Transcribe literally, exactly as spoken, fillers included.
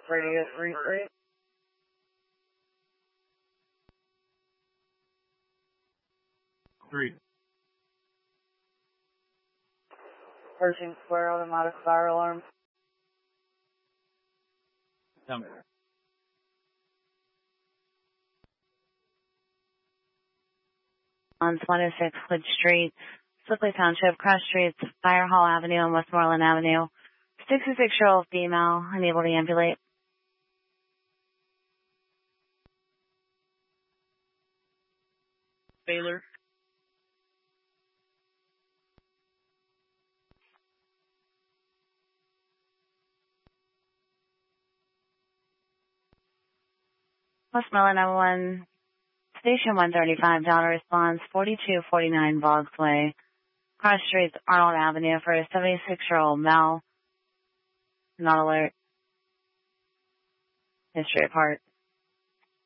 Radio three three. Three. Pershing Square automatic fire alarm. Tell me. On one oh six Hood Street, Slickley Township, Cross Streets, Fire Hall Avenue, and Westmoreland Avenue. sixty-six-year-old female, unable to ambulate. Baylor. Westmoreland nine one one, Station one thirty-five, Delta response, forty-two forty-nine Boggs Way, Cross Streets, Arnold Avenue, for a seventy-six-year-old male. Not alert. History of heart.